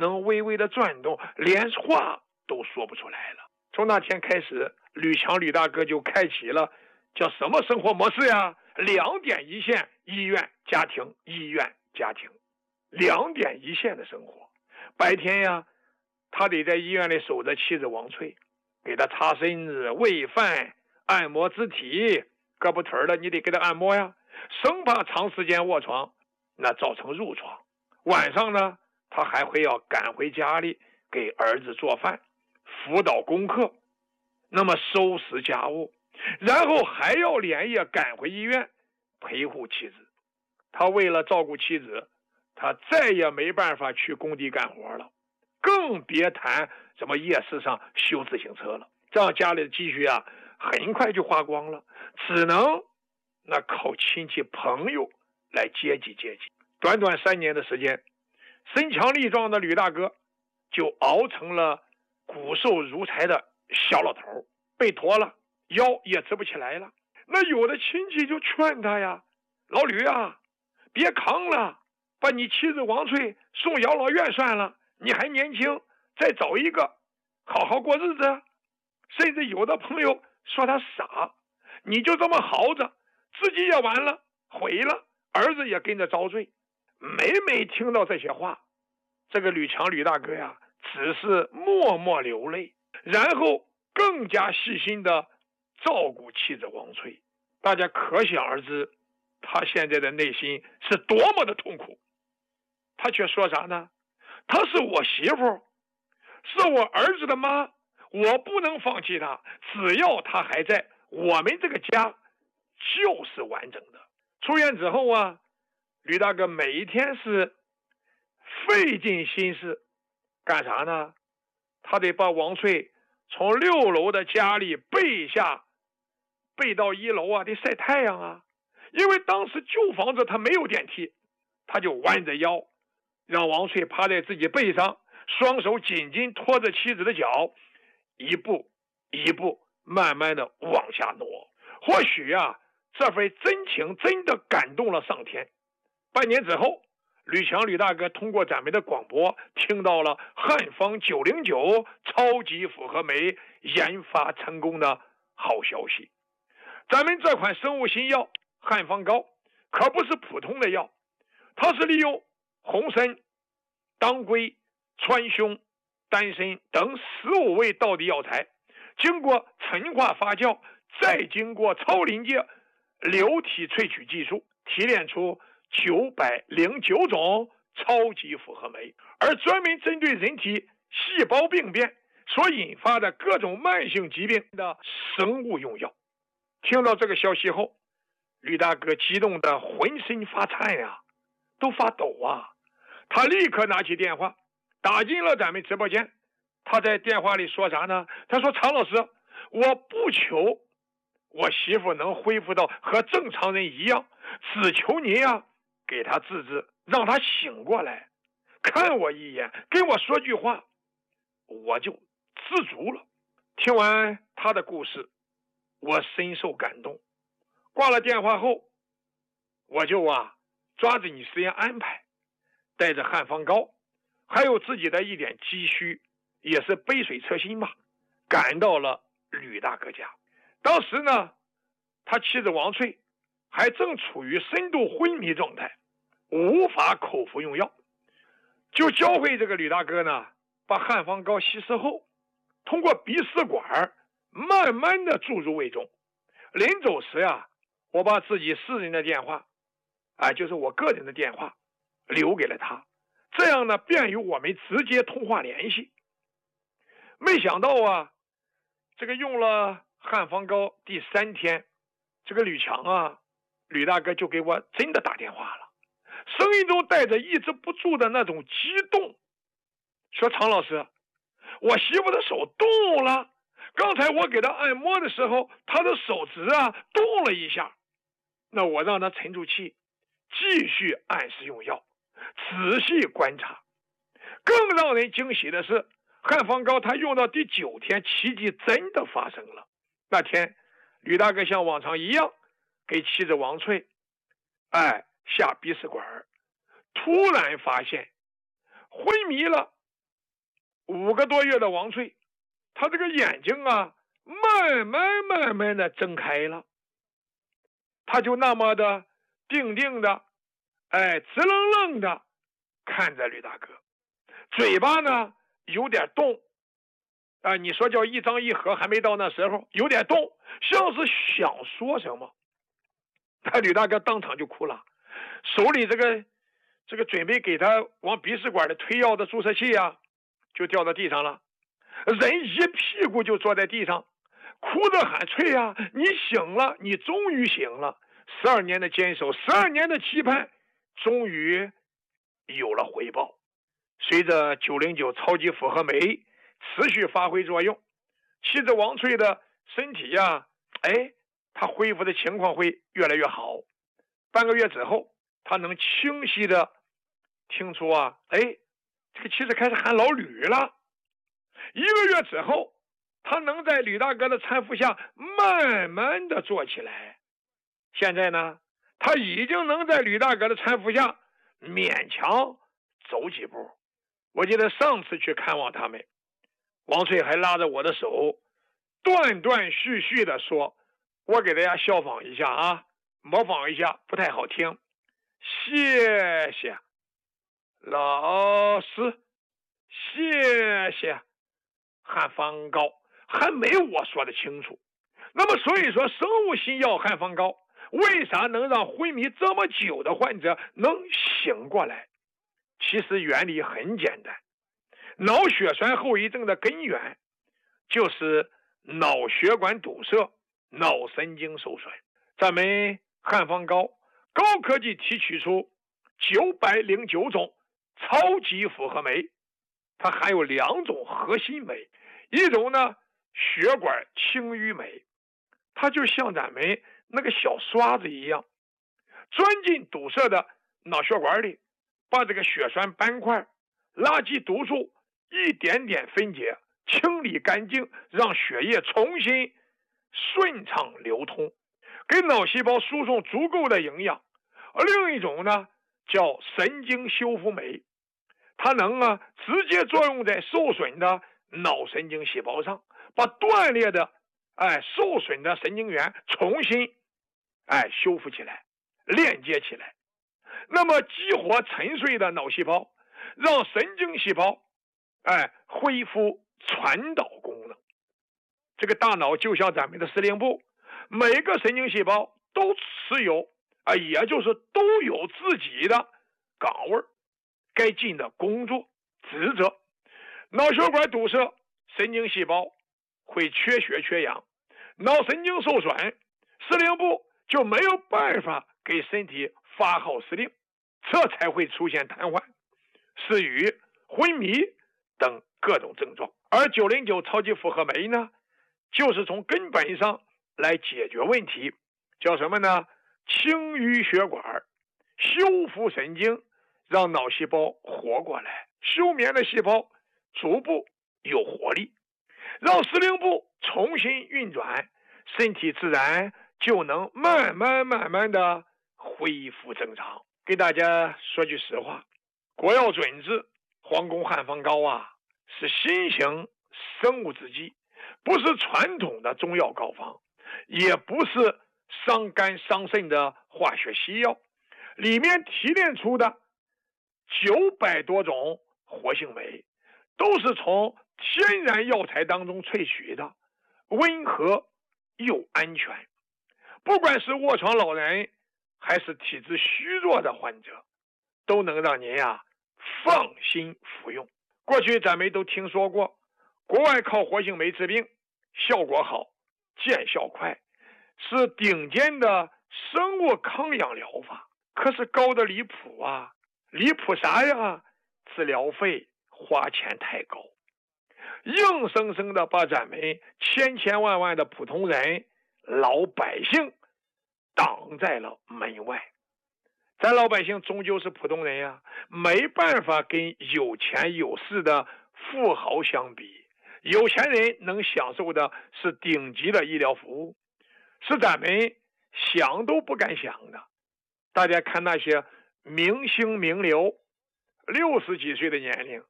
能微微的转动，连话都说不出来了。从那天开始，吕强吕大哥就开启了叫什么生活模式呀？2点一线，医院家庭，医院家庭，2点一线的生活。白天呀，他得在医院里守着妻子王翠，给他擦身子、喂饭、按摩肢体，胳膊腿的你得给他按摩呀，生怕长时间卧床那造成褥疮。晚上呢，他还会要赶回家里给儿子做饭、辅导功课，那么收拾家务，然后还要连夜赶回医院陪护妻子。他为了照顾妻子，他再也没办法去工地干活了，更别谈什么夜市上修自行车了。这样家里的积蓄啊，很快就花光了，只能那靠亲戚朋友来接济接济。短短3年的时间，身强力壮的吕大哥就熬成了骨瘦如柴的小老头，背驼了，腰也直不起来了。那有的亲戚就劝他呀，老吕啊，别扛了，把你妻子王翠送养老院算了，你还年轻，再找一个好好过日子。甚至有的朋友说他傻，你就这么好着，自己也完了，毁了，儿子也跟着遭罪。每每听到这些话，这个吕强吕大哥呀，只是默默流泪，然后更加细心的照顾妻子王翠。大家可想而知，他现在的内心是多么的痛苦。他却说啥呢？他是我媳妇，是我儿子的妈，我不能放弃他，只要他还在，我们这个家就是完整的。出院之后啊，吕大哥每一天是费尽心思干啥呢？他得把王翠从6楼的家里背下，背到1楼啊，得晒太阳啊。因为当时旧房子他没有电梯，他就弯着腰，让王翠趴在自己背上，双手紧紧拖着妻子的脚，一步一步慢慢的往下挪。或许啊，这份真情真的感动了上天。半年之后，吕强吕大哥通过咱们的广播听到了汉方909超级复合酶研发成功的好消息。咱们这款生物新药汉方膏可不是普通的药，它是利用红参、当归、川芎、丹参等15味道地药材，经过陈化发酵，再经过超临界流体萃取技术提炼出909种超级复合酶，而专门针对人体细胞病变所引发的各种慢性疾病的生物用药。听到这个消息后，吕大哥激动的浑身发颤呀，都发抖啊。他立刻拿起电话打进了咱们直播间。他在电话里说啥呢？他说，常老师，我不求我媳妇能恢复到和正常人一样，只求您呀，给她治治，让她醒过来，看我一眼，跟我说句话，我就知足了。听完他的故事，我深受感动。挂了电话后，我就抓着你时间安排，带着汉方膏还有自己的一点积蓄，也是杯水车薪吧，赶到了吕大哥家。当时呢，他妻子王翠还正处于深度昏迷状态，无法口服用药，就教会这个吕大哥呢，把汉方膏稀释后，通过鼻食管慢慢的注入胃中。临走时呀，我把自己私人的电话，就是我个人的电话留给了他，这样呢，便于我们直接通话联系。没想到这个用了汉方膏第3天，这个吕强吕大哥就给我真的打电话了，声音中带着抑制不住的那种激动，说，常老师，我媳妇的手动了，刚才我给她按摩的时候，她的手指动了一下，那我让她沉住气，继续按时用药，仔细观察。更让人惊喜的是，汉方膏他用到第9天，奇迹真的发生了。那天吕大哥像往常一样给妻子王翠下鼻食管，突然发现昏迷了 5个多月的王翠，他这个眼睛啊，慢慢的睁开了，他就那么的定定的，直愣愣的看着吕大哥，嘴巴呢有点动，你说叫一张一合，还没到那时候，有点动，像是想说什么。吕大哥当场就哭了，手里这个准备给他往鼻屎管里推药的注射器啊，就掉到地上了，人一屁股就坐在地上，哭着喊：翠啊，你醒了，你终于醒了！12年的坚守，12年的期盼，终于有了回报。随着909超级复合酶持续发挥作用，妻子王翠的身体呀，她恢复的情况会越来越好。半个月之后，她能清晰的听出这个妻子开始喊老吕了。1个月之后，她能在吕大哥的搀扶下慢慢的坐起来。现在呢，她已经能在吕大哥的搀扶下勉强走几步。我记得上次去看望他们，王翠还拉着我的手，断断续续的说：“我给大家效仿一下啊，模仿一下，不太好听。谢谢老师，谢谢。”汉方膏还没我说的清楚。那么所以说，生物新药汉方膏为啥能让昏迷这么久的患者能醒过来？其实原理很简单，脑血栓后遗症的根源就是脑血管堵塞、脑神经受损。咱们汉方膏高科技提取出909种超级复合酶，它含有2种核心酶，一种呢血管清淤酶，它就像咱们那个小刷子一样，钻进堵塞的脑血管里，把这个血栓斑块、垃圾毒素一点点分解，清理干净，让血液重新顺畅流通，给脑细胞输送足够的营养。另一种呢叫神经修复酶，它能直接作用在受损的脑神经细胞上，把断裂的受损的神经元重新修复起来，链接起来。那么激活沉睡的脑细胞，让神经细胞恢复传导功能。这个大脑就像咱们的司令部，每个神经细胞都持有也就是都有自己的岗位，该尽的工作职责。脑血管堵塞，神经细胞会缺血缺氧，脑神经受损，司令部就没有办法给身体发号施令，这才会出现瘫痪、失语、昏迷等各种症状。而909超级复合酶呢，就是从根本上来解决问题，叫什么呢？清淤血管，修复神经，让脑细胞活过来，休眠的细胞逐步有活力，让司令部重新运转，身体自然就能慢慢的恢复正常。给大家说句实话，国药准治皇宫汉方膏是新型生物制剂，不是传统的中药膏方，也不是伤肝伤肾的化学西药，里面提炼出的900多种活性酶，都是从天然药材当中萃取的，温和又安全。不管是卧床老人还是体质虚弱的患者，都能让您放心服用。过去咱们都听说过，国外靠活性酶治病，效果好，见效快，是顶尖的生物抗氧疗法。可是高的离谱离谱啥呀？治疗费花钱太高，硬生生的把咱们千万的普通人、老百姓挡在了门外。咱老百姓终究是普通人没办法跟有钱有势的富豪相比。有钱人能享受的是顶级的医疗服务，是咱们想都不敢想的。大家看那些明星名流，60几岁的年龄